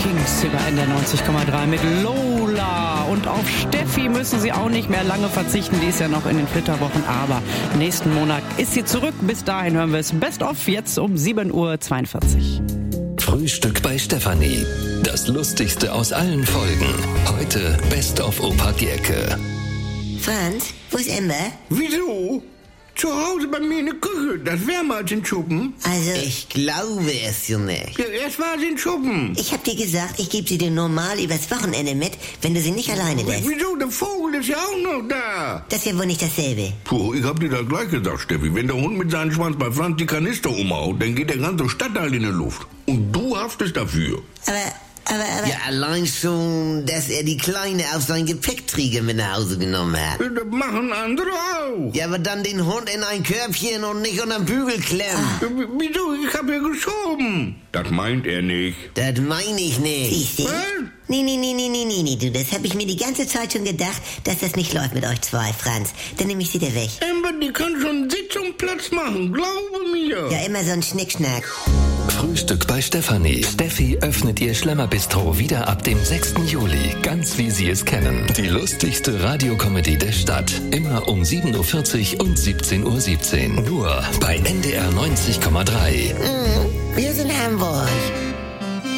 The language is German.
Kings über NDR 90,3 mit Lola. Und auf Steffi müssen Sie auch nicht mehr lange verzichten. Die ist ja noch in den Flitterwochen. Aber nächsten Monat ist sie zurück. Bis dahin hören wir es Best of jetzt um 7:42 Uhr. Frühstück bei Stefanie. Das Lustigste aus allen Folgen. Heute Best of Opa Gerke. Franz, wo ist Ember? Wieso? Zu Hause bei mir in der Küche. Das wäre mal den Schuppen. Also, Ich glaube es ja nicht. Ja, erst war den Schuppen. ich hab dir gesagt, ich gebe sie dir normal übers Wochenende mit, wenn du sie nicht alleine lässt. Wieso? Der Vogel ist ja auch noch da. Das ist ja wohl nicht dasselbe. Puh, ich hab dir das gleich gesagt, Steffi. Wenn der Hund mit seinem Schwanz bei Franz die Kanister umhaut, dann geht der ganze Stadtteil in die Luft. Und du haftest dafür. Aber, Ja, allein schon, dass er die Kleine auf seinen Gepäckträger mit nach Hause genommen hat. Das machen andere auch. Ja, aber dann den Hund in ein Körbchen und nicht unterm Bügel klemmen. Wieso? Ich hab ja geschoben. Das meint er nicht. Das meine ich nicht. siehst du? Was? Nee, du, das hab ich mir die ganze Zeit schon gedacht, dass das nicht läuft mit euch zwei, Franz. Dann nehme ich sie dir weg. Ember, die kann schon Sitz und Platz machen. Glaube mir. Ja, immer so ein Schnickschnack. Frühstück bei Stefanie. Steffi öffnet ihr Schlemmerbistro wieder ab dem 6. Juli. Ganz wie Sie es kennen. Die lustigste Radiokomödie der Stadt. Immer um 7:40 Uhr und 17:17 Uhr. Nur bei NDR 90,3. Wir sind Hamburg.